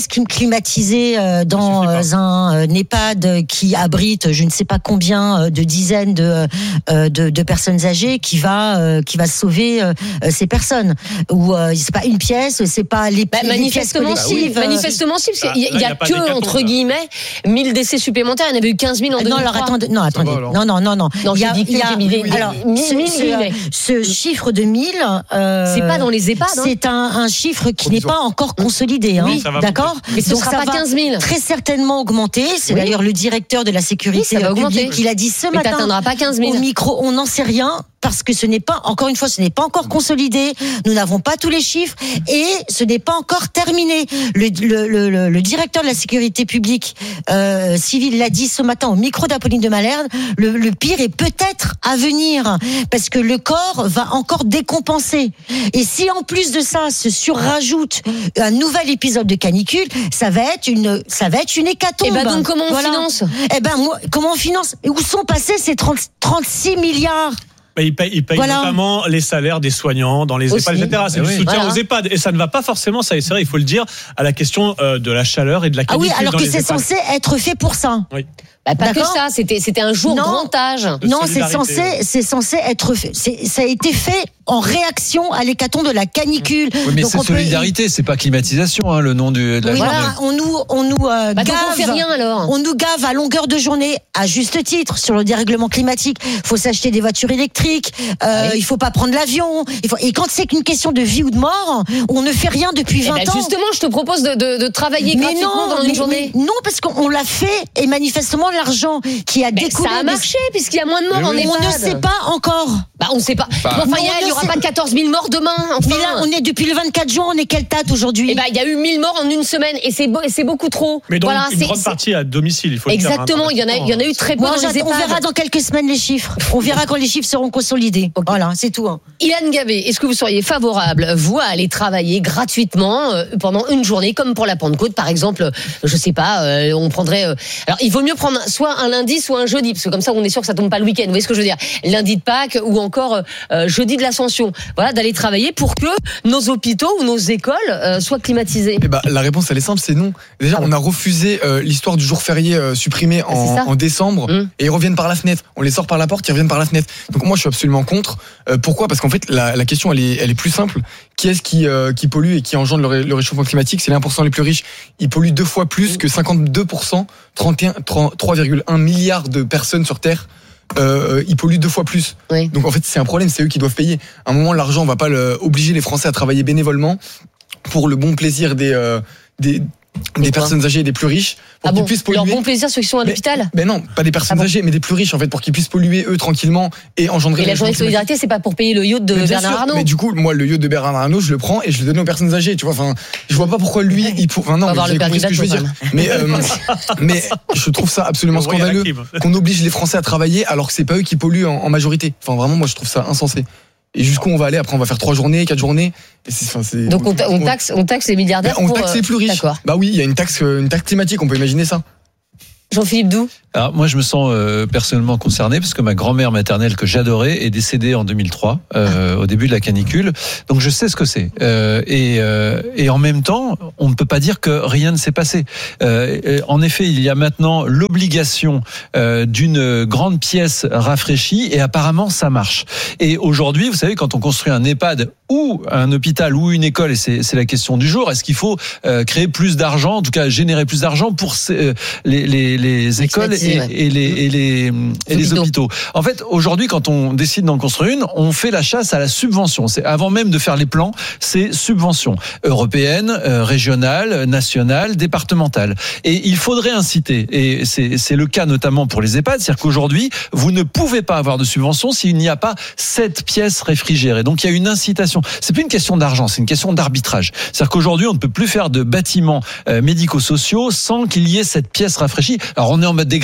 climatisé euh, dans euh, un euh, EHPAD qui abrite je ne sais pas combien euh, de dizaines de, euh, de de personnes âgées qui va euh, qui va sauver euh, ces personnes. Ou euh, c'est pas une pièce, c'est pas les, bah, les manifestement pièces collectives. si, manifestement si, parce qu'il y a, Ah, il y a, y a pas que d'hécatombe, entre là. guillemets mille décès supplémentaires. Il y en avait eu quinze mille en deux mille trois. Non, alors attendez, non, attendez, va, alors. non, non, non, non. Non, il y j'ai a, dit que il y a, j'ai mis des- alors, mille, ce, mille, ce- mille. ce chiffre de mille, euh, C'est pas dans les EHPAD, hein. C'est un, un chiffre qui n'est pas encore consolidé, hein. Oui, ça va d'accord. Mais ce Donc sera ça pas va quinze mille. très certainement augmenter. C'est Oui. d'ailleurs le directeur de la sécurité Oui, ça va publique augmenter. qui l'a dit ce Mais matin. t'atteindras pas quinze mille. Au micro, on n'en sait rien. Parce que ce n'est pas, encore une fois, ce n'est pas encore consolidé. Nous n'avons pas tous les chiffres et ce n'est pas encore terminé. Le, le, le, le, le directeur de la sécurité publique euh, civile l'a dit ce matin au micro d'Apolline de Malherbe. Le, le pire est peut-être à venir parce que le corps va encore décompenser. Et si en plus de ça se surrajoute un nouvel épisode de canicule, ça va être une, ça va être une hécatombe. Et ben donc comment on Voilà. finance? Eh ben moi, comment on finance? Et où sont passés ces trente, trente-six milliards? Bah, il paye, il paye Voilà. notamment les salaires des soignants dans les Aussi. EHPAD, et cetera. C'est Eh du oui. soutien Voilà. aux EHPAD. Et ça ne va pas forcément, ça c'est vrai, il faut le dire, à la question euh, de la chaleur et de la Ah canicule oui, alors dans que les c'est EHPAD. censé être fait pour ça. Oui. Bah, pas que D'accord. ça, c'était c'était un jour Non. grand âge. De Non, c'est solidarité. censé, c'est censé être fait. C'est, ça a été fait en réaction à l'hécatombe de la canicule. Oui, mais Donc c'est on peut- solidarité, c'est pas climatisation, hein, le nom du, de la Oui, journée. voilà, on nous, on nous euh, Bah, donc gave. on fait rien alors. On nous gave à longueur de journée, à juste titre, sur le dérèglement climatique. Il faut s'acheter des voitures électriques. Euh, Oui. Il faut pas prendre l'avion. Il faut... Et quand c'est qu'une question de vie ou de mort, on ne fait rien depuis Eh vingt ben, ans. justement, je te propose de, de, de travailler Mais gratuitement non, dans une mais- journée. mais non, parce qu'on l'a fait et manifestement l'argent qui a Mais découlé. ça a des- marché puisqu'il y a moins de morts en Mais EHPad. on ne sait pas encore. Bah, on ne sait pas. Bah, Bon, enfin, non, il y a- on il y ne aura sait pas pas. quatorze mille morts demain. Enfin. Mais là, on est depuis le vingt-quatre juin, on est quelle date aujourd'hui? Eh ben, il y a eu mille morts en une semaine et c'est beau- et c'est beaucoup trop. Mais donc voilà, une c'est- grande c'est- partie à domicile, il faut le dire, hein, Exactement, il y en a, il y en a eu très peu Moi, dans les j'attends- on EHPAD. verra dans quelques semaines les chiffres. On verra quand les chiffres seront consolidés. Voilà, c'est tout. hein. Ilan Gabé, est-ce que vous seriez favorable, vous, à aller travailler gratuitement euh, pendant une journée, comme pour la Pentecôte, par exemple, je sais pas, euh, on prendrait... euh, alors, il vaut mieux prendre soit un lundi, soit un jeudi, parce que comme ça, on est sûr que ça tombe pas le week-end. Vous voyez ce que je veux dire? Lundi de Pâques ou encore euh, jeudi de l'Ascension. Voilà, d'aller travailler pour que nos hôpitaux ou nos écoles euh, soient climatisés. Eh ben, la réponse, elle est simple, c'est non. Déjà, on a refusé euh, l'histoire du jour férié euh, supprimé en, C'est ça. en décembre, Mmh. et ils reviennent par la fenêtre. On les sort par la porte, ils reviennent par la fenêtre. Donc moi, je suis absolument contre. Euh, pourquoi? Parce qu'en fait, la, la question, elle est, elle est plus simple. Qui est-ce qui, euh, qui pollue et qui engendre le, ré- le réchauffement climatique? C'est les un pour cent les plus riches. Ils polluent deux fois plus que cinquante-deux pour cent, trente et un, trois virgule un milliards de personnes sur Terre. Euh, ils polluent deux fois plus. Oui. Donc en fait, c'est un problème, c'est eux qui doivent payer. À un moment, l'argent, on va pas le, obliger les Français à travailler bénévolement pour le bon plaisir des, euh, des, des personnes âgées et des plus riches, pour Ah qu'ils bon, puissent polluer. leur bon plaisir, ceux qui sont à Mais- l'hôpital? Ben non, pas des personnes Ah bon âgées, mais des plus riches en fait, pour qu'ils puissent polluer eux tranquillement et engendrer. Et la le journée de réchauffement solidarité, c'est pas pour payer le yacht de climatique. Mais bien Bernard sûr, Arnault. Mais du coup, moi, le yacht de Bernard Arnault, je le prends et je le donne aux personnes âgées. Tu vois, enfin, je vois pas pourquoi lui, il pour. Enfin non, Faut mais avoir vous le avez compris permis ce que je veux bateau, dire. Mais euh, mais je trouve ça absolument Le Royal scandaleux Hakim. qu'on oblige les Français à travailler alors que c'est pas eux qui polluent en, en majorité. Enfin vraiment, moi, je trouve ça insensé. Et jusqu'où on va aller? Après, on va faire trois journées, quatre journées. Et c'est, enfin, c'est- Donc on, ta- on taxe, on taxe les milliardaires. Ben, on pour, taxe euh, les plus riches. D'accord. Bah oui, il y a une taxe, euh, une taxe climatique. On peut imaginer ça. Jean-Philippe Doux. Alors moi je me sens euh, personnellement concerné parce que ma grand-mère maternelle que j'adorais est décédée en deux mille trois euh, au début de la canicule, donc je sais ce que c'est euh, et, euh, et en même temps on ne peut pas dire que rien ne s'est passé. Euh, en effet il y a maintenant l'obligation euh, d'une grande pièce rafraîchie et apparemment ça marche. Et aujourd'hui vous savez quand on construit un EHPAD ou un hôpital ou une école, et c'est, c'est la question du jour, est-ce qu'il faut euh, créer plus d'argent, en tout cas générer plus d'argent pour ces, euh, les, les, les écoles et, et les, et les, et les hôpitaux. En fait, aujourd'hui, quand on décide d'en construire une, on fait la chasse à la subvention. C'est avant même de faire les plans, c'est subvention européenne, euh, régionale, nationale, départementale. Et il faudrait inciter, et c'est, c'est le cas notamment pour les EHPAD, c'est-à-dire qu'aujourd'hui, vous ne pouvez pas avoir de subvention s'il n'y a pas sept pièces réfrigérées. Donc il y a une incitation. C'est plus une question d'argent, c'est une question d'arbitrage. C'est-à-dire qu'aujourd'hui, on ne peut plus faire de bâtiments euh, médico-sociaux sans qu'il y ait cette pièce rafraîchie. Alors on est en mode dégradation.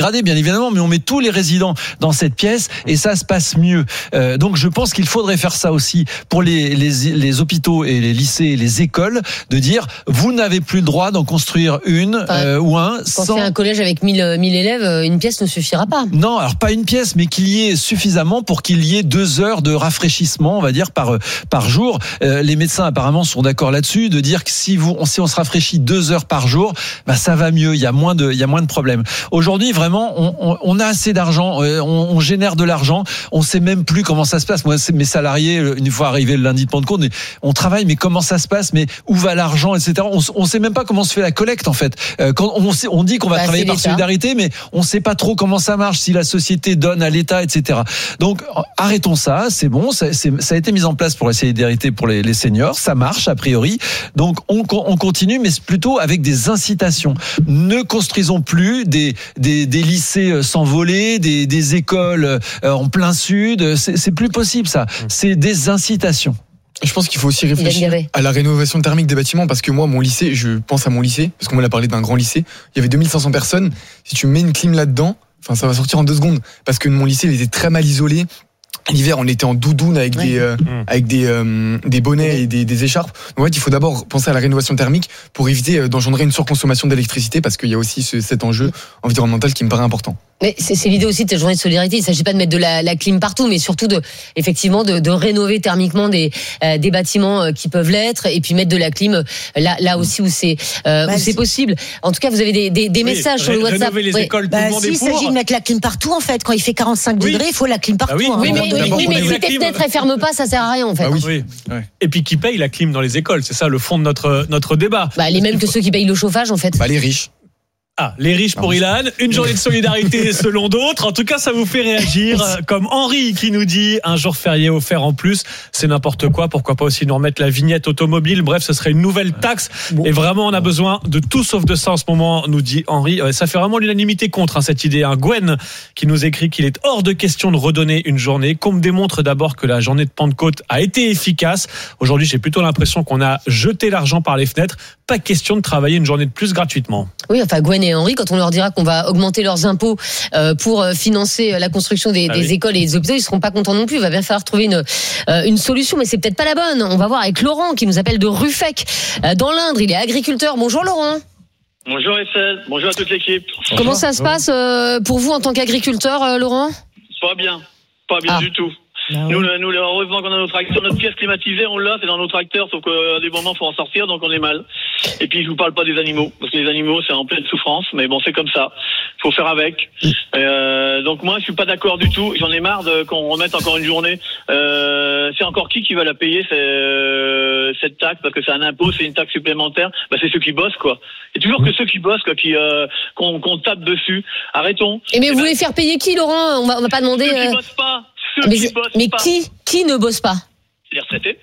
dégradé, bien évidemment, mais on met tous les résidents dans cette pièce et ça se passe mieux. Euh, donc je pense qu'il faudrait faire ça aussi pour les, les, les hôpitaux et les lycées et les écoles, de dire vous n'avez plus le droit d'en construire une enfin, euh, ou un quand sans... c'est un collège avec mille élèves, une pièce ne suffira pas. Non, alors pas une pièce, mais qu'il y ait suffisamment pour qu'il y ait deux heures de rafraîchissement, on va dire, par, par jour. Euh, les médecins apparemment sont d'accord là-dessus, de dire que si, vous, si on se rafraîchit deux heures par jour, bah, ça va mieux, il y a moins de, il y a moins de problèmes. Aujourd'hui, vraiment, on, on, on a assez d'argent, on, on génère de l'argent, on sait même plus comment ça se passe. Moi, c'est mes salariés, une fois arrivé le lundi de Pentecôte, on travaille, mais comment ça se passe, mais où va l'argent, et cetera. On, on sait même pas comment se fait la collecte, en fait. Euh, quand on, sait, on dit qu'on va bah, travailler par solidarité, mais on sait pas trop comment ça marche, si la société donne à l'État, et cetera. Donc, arrêtons ça, c'est bon, ça, c'est, ça a été mis en place pour la solidarité pour les, les seniors, ça marche, a priori. Donc, on, on continue, mais c'est plutôt avec des incitations. Ne construisons plus des, des, des lycées s'envoler, des, des écoles en plein sud, c'est, c'est plus possible, ça. C'est des incitations. Je pense qu'il faut aussi réfléchir à la rénovation thermique des bâtiments, parce que moi, mon lycée, je pense à mon lycée, parce qu'on m'a parlé d'un grand lycée, il y avait deux mille cinq cents personnes. Si tu mets une clim là-dedans, enfin, ça va sortir en deux secondes, parce que mon lycée, il était très mal isolé. L'hiver, on était en doudoune avec ouais. des euh, mmh. avec des euh, des bonnets et des, des écharpes. Donc, en fait, il faut d'abord penser à la rénovation thermique pour éviter d'engendrer une surconsommation d'électricité, parce qu'il y a aussi ce, cet enjeu environnemental qui me paraît important. Mais c'est, c'est l'idée aussi de cette journée de solidarité. Il ne s'agit pas de mettre de la, la clim partout, mais surtout de, effectivement, de, de rénover thermiquement des, euh, des bâtiments qui peuvent l'être, et puis mettre de la clim là, là aussi où c'est, euh, bah, où c'est possible. En tout cas, vous avez des, des, des oui, messages sur le WhatsApp. Rénover les écoles, bah, tout le monde si, est pour. Il s'agit de mettre la clim partout, en fait. Quand il fait quarante-cinq oui. degrés, il faut la clim partout. Ah oui, hein. oui, mais, oui, oui, mais si tes fenêtres ne ferment pas, ça sert à rien, en fait. Ah oui. Oui. Ouais. Et puis qui paye la clim dans les écoles, c'est ça le fond de notre notre débat. Bah, les mêmes que ceux qui payent le chauffage, en fait. Bah, les riches. Ah, les riches pour Ilan, une journée de solidarité selon d'autres. En tout cas, ça vous fait réagir. Comme Henri qui nous dit un jour férié offert en plus, c'est n'importe quoi. Pourquoi pas aussi nous remettre la vignette automobile. Bref, ce serait une nouvelle taxe. Et vraiment, on a besoin de tout sauf de ça en ce moment, nous dit Henri. Ça fait vraiment l'unanimité contre hein, cette idée. Un Gwen qui nous écrit qu'il est hors de question de redonner une journée. Qu'on me démontre d'abord que la journée de Pentecôte a été efficace. Aujourd'hui, j'ai plutôt l'impression qu'on a jeté l'argent par les fenêtres. Pas question de travailler une journée de plus gratuitement. Oui, enfin Gwen et Henri, quand on leur dira qu'on va augmenter leurs impôts euh, pour financer la construction des, ah des oui. écoles et des hôpitaux, ils seront pas contents non plus. Il va bien falloir trouver une euh, une solution, mais c'est peut-être pas la bonne. On va voir avec Laurent qui nous appelle de Ruffec euh, dans l'Indre. Il est agriculteur. Bonjour Laurent. Bonjour Estelle. Bonjour à toute l'équipe. Comment Bonjour. ça se passe euh, pour vous en tant qu'agriculteur, euh, Laurent ? Pas bien, pas bien ah. du tout. Non. Nous, nous, heureusement qu'on a notre tracteur, notre pièce climatisée, on l'a, c'est dans nos tracteurs, sauf qu'à des moments, faut en sortir, donc on est mal. Et puis, je vous parle pas des animaux, parce que les animaux, c'est en pleine souffrance, mais bon, c'est comme ça. Faut faire avec. Euh, donc moi, je suis pas d'accord du tout. J'en ai marre de, qu'on remette encore une journée. Euh, c'est encore qui qui va la payer, c'est, euh, cette taxe, parce que c'est un impôt, c'est une taxe supplémentaire. Bah, c'est ceux qui bossent, quoi. Et toujours que ceux qui bossent, quoi, qui, euh, qu'on, qu'on tape dessus. Arrêtons. Et mais Et vous ben, voulez faire payer qui, Laurent? On va, on va pas demander. Ceux euh... qui bossent pas. Ceux mais qui bossent mais pas. qui, qui ne bosse pas? Les retraités.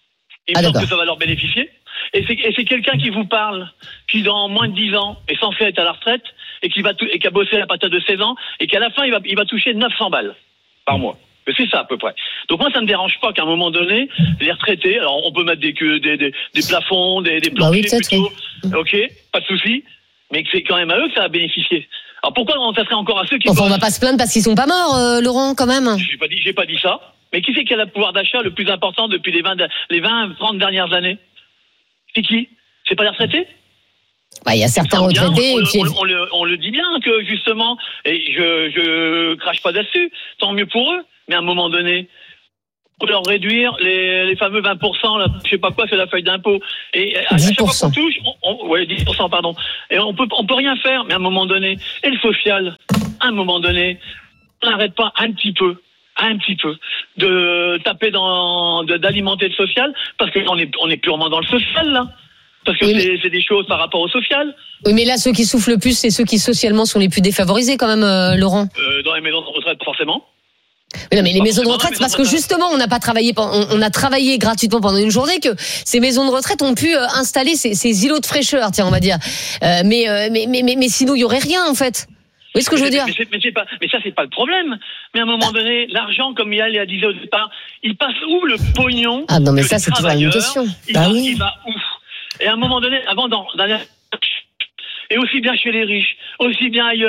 Il ah, me semble que ça va leur bénéficier. Et c'est, et c'est quelqu'un qui vous parle, qui dans moins de dix ans est censé être à la retraite, et qui va tout, et qui a bossé à partir de seize ans, et qu'à la fin, il va, il va toucher neuf cents balles par mois. C'est ça, à peu près. Donc moi, ça me dérange pas qu'à un moment donné, les retraités, alors on peut mettre des, des, des, des plafonds, des, des planchers bah oui, plutôt. Oui. Ok, pas de souci. Mais c'est quand même à eux que ça va bénéficier. Alors pourquoi on ça serait encore à ceux qui... Enfin, on va pas se plaindre parce qu'ils sont pas morts, euh, Laurent, quand même. J'ai pas dit, j'ai pas dit ça. Mais qui c'est qui a le pouvoir d'achat le plus important depuis les vingt, les vingt, trente dernières années? C'est qui? C'est pas les retraités? Bah, il y a certains retraités. On, on, qui... on, on, le, on le dit bien que justement, et je, je crache pas dessus, tant mieux pour eux. Mais à un moment donné, pour leur réduire les, les fameux vingt pour cent, là, je sais pas quoi, c'est la feuille d'impôt. Et à, à chaque fois qu'on touche, on, on, ouais, dix pour cent, pardon. Et on peut, on peut rien faire. Mais à un moment donné, et le social, à un moment donné, on n'arrête pas un petit peu. un petit peu, de taper dans, de, d'alimenter le social, parce qu'on est, on est purement dans le social, là. Parce que oui, c'est, c'est des choses par rapport au social. Oui, mais là, ceux qui souffrent le plus, c'est ceux qui socialement sont les plus défavorisés, quand même, euh, Laurent. Euh, dans les maisons de retraite, forcément. Mais non, mais les maisons de retraite, c'est parce que justement, on n'a pas travaillé, on, on a travaillé gratuitement pendant une journée, que ces maisons de retraite ont pu euh, installer ces, ces îlots de fraîcheur, tiens, on va dire. Euh, mais, euh, mais, mais, mais, mais sinon, il y aurait rien, en fait. Vous voyez ce que mais je veux dire? mais, c'est, mais, c'est pas, mais ça, c'est pas le problème. Mais à un moment donné, l'argent, comme Yael a dit au départ, il passe où le pognon? Ah non, mais ça, c'est toujours une question. Il, bah va, oui. il va où? Et à un moment donné, avant, dans, dans et aussi bien chez les riches, aussi bien ailleurs,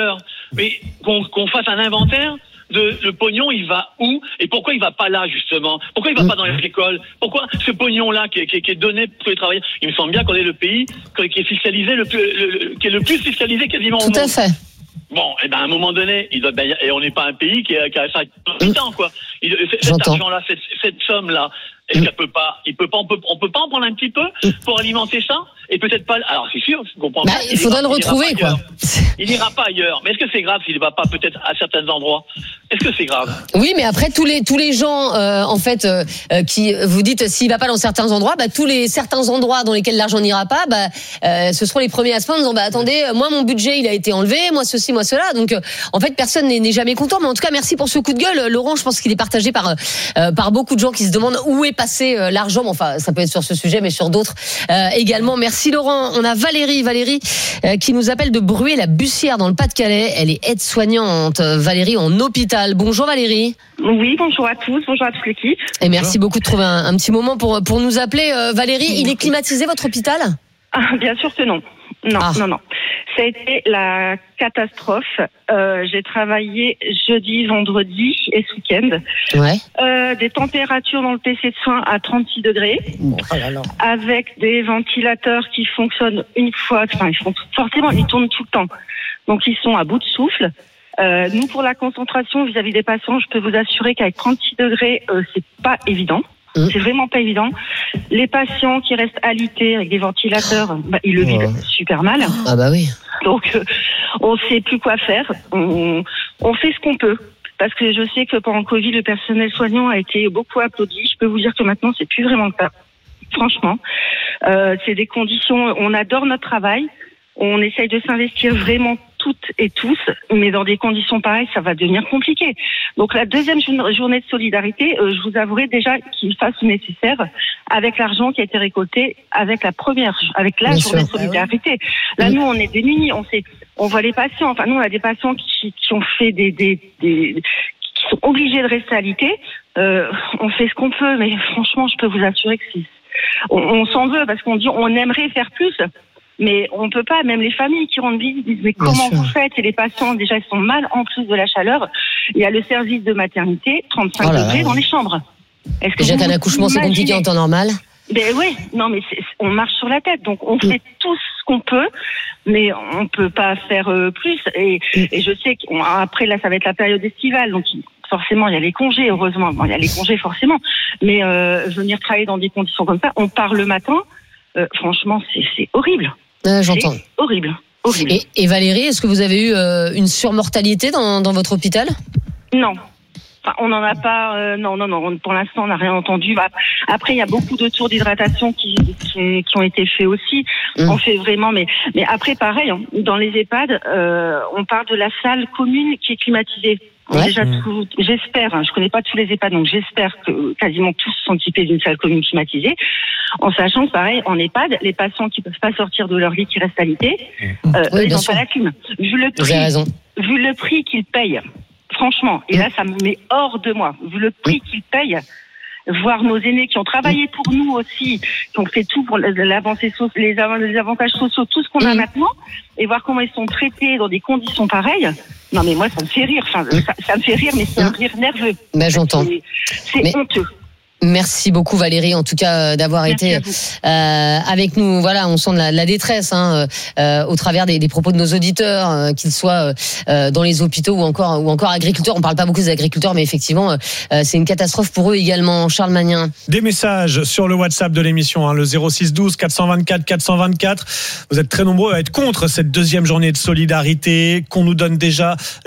mais qu'on, qu'on fasse un inventaire de le pognon, il va où et pourquoi il va pas là justement? Pourquoi il va pas dans les écoles? Pourquoi ce pognon-là qui est, qui est, qui est donné pour les travailleurs? Il me semble bien qu'on est le pays qui est fiscalisé le plus, le, le, qui est le plus fiscalisé quasiment au monde. Tout à fait. Bon, et ben à un moment donné, il doit, ben, et on n'est pas un pays qui a, qui a cinquante ans quoi. Il, cet argent-là, cette, cette somme-là, et ça peut pas, il peut pas, on peut, on peut pas en prendre un petit peu pour alimenter ça, et peut-être pas. Alors c'est sûr, je comprends. Bah, pas, il faudra le retrouver quoi. Il n'ira pas ailleurs. Mais est-ce que c'est grave s'il ne va pas peut-être à certains endroits? Est-ce que c'est grave? Oui, mais après tous les tous les gens euh, en fait euh, qui vous dites s'il va pas dans certains endroits, bah tous les certains endroits dans lesquels l'argent n'ira pas, bah euh, ce seront les premiers à se plaindre en disant bah attendez, moi mon budget il a été enlevé, moi ceci, moi cela. Donc euh, en fait personne n'est, n'est jamais content. Mais en tout cas merci pour ce coup de gueule, Laurent. Je pense qu'il est partagé par euh, par beaucoup de gens qui se demandent où est passé euh, l'argent. Bon, enfin ça peut être sur ce sujet, mais sur d'autres euh, également. Merci Laurent. On a Valérie, Valérie euh, qui nous appelle de Bruay-la-Bussière dans le Pas-de-Calais. Elle est aide-soignante, Valérie, en hôpital. Bonjour Valérie. Oui, bonjour à tous, bonjour à toute l'équipe. Et merci beaucoup de trouver un, un petit moment pour, pour nous appeler. Euh, Valérie, il est climatisé votre hôpital? Ah, bien sûr que non. Non, ah. non, non. Ça a été la catastrophe. Euh, j'ai travaillé jeudi, vendredi et ce week-end. Ouais. Euh, des températures dans le P C de soins à trente-six degrés. Oh là là. Avec des ventilateurs qui fonctionnent une fois, enfin, ils font forcément, ils tournent tout le temps. Donc, ils sont à bout de souffle. Euh, nous, pour la concentration vis-à-vis des patients, je peux vous assurer qu'avec trente-six degrés, euh, c'est pas évident. Mmh. C'est vraiment pas évident. Les patients qui restent alités avec des ventilateurs, bah, ils le vivent oh. super mal. Ah bah oui. Donc, euh, on sait plus quoi faire. On, on fait ce qu'on peut. Parce que je sais que pendant le Covid, le personnel soignant a été beaucoup applaudi. Je peux vous dire que maintenant, c'est plus vraiment le cas. Franchement, euh, c'est des conditions. On adore notre travail. On essaye de s'investir vraiment toutes et tous, mais dans des conditions pareilles, ça va devenir compliqué. Donc la deuxième journée de solidarité, euh, je vous avouerai déjà qu'il fasse le nécessaire avec l'argent qui a été récolté avec la première, avec la Bien journée sûr. de solidarité. Là, nous, on est démunis, on sait, on voit les patients. Enfin, nous, on a des patients qui, qui ont fait des, des, des, qui sont obligés de rester alités. Euh, on fait ce qu'on peut, mais franchement, je peux vous assurer que c'est, on, on s'en veut parce qu'on dit, on aimerait faire plus. Mais on peut pas, même les familles qui rendent visite disent mais comment vous faites? Et les patients déjà ils sont mal en plus de la chaleur. Il y a le service de maternité, trente-cinq oh degrés dans les chambres. Est-ce que déjà qu'un accouchement c'est compliqué en temps normal? Ben oui, non mais c'est, on marche sur la tête, donc on mm. fait tout ce qu'on peut, mais on peut pas faire euh, plus. Et, mm. et je sais qu'après là ça va être la période estivale, donc forcément il y a les congés, heureusement, bon, il y a les congés forcément, mais euh, venir travailler dans des conditions comme ça, on part le matin, euh, franchement c'est, c'est horrible. Euh, j'entends. C'est horrible, horrible. Et, et Valérie, est-ce que vous avez eu euh, une surmortalité dans, dans votre hôpital? Non. Enfin, on n'en a pas. Euh, non, non, non. Pour l'instant, on n'a rien entendu. Après, il y a beaucoup de tours d'hydratation qui, qui, qui ont été faits aussi. Mmh. On fait vraiment, mais, mais après, pareil, hein, dans les EHPAD, euh, on parle de la salle commune qui est climatisée. Ouais. Déjà, tout, j'espère, hein, je connais pas tous les EHPAD, donc j'espère que quasiment tous sont équipés d'une salle commune climatisée. En sachant que, pareil, en EHPAD, les patients qui peuvent pas sortir de leur lit, qui restent alités, mmh. euh, oui, ils n'ont pas la clim. Vu le prix, raison. vu le prix qu'ils payent, franchement, et là, ça me met hors de moi. Vu le prix qu'ils payent, voir nos aînés qui ont travaillé pour nous aussi, qui ont fait tout pour l'avancée, les avantages sociaux, tout ce qu'on a maintenant, et voir comment ils sont traités dans des conditions pareilles. Non, mais moi, ça me fait rire. Enfin, ça, ça me fait rire, mais c'est un rire nerveux. Ben, j'entends. C'est, c'est mais... honteux. Merci beaucoup Valérie, en tout cas d'avoir Merci été euh, avec nous. Voilà, on sent de la, de la détresse hein, euh, au travers des, des propos de nos auditeurs, euh, qu'ils soient euh, dans les hôpitaux ou encore ou encore agriculteurs. On parle pas beaucoup des agriculteurs, mais effectivement, euh, c'est une catastrophe pour eux également. Charles Magnin. Des messages sur le WhatsApp de l'émission, hein, le zéro six douze quatre cent vingt-quatre quatre cent vingt-quatre. Vous êtes très nombreux à être contre cette deuxième journée de solidarité qu'on nous donne déjà